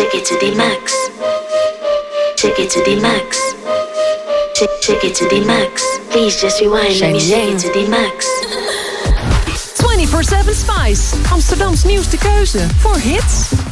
Shake it to the max. Shake it to the max. Shake it to the max. Please just rewind. Let me shake it to the max. 24/7 Spice. Amsterdams nieuwste keuze voor hits.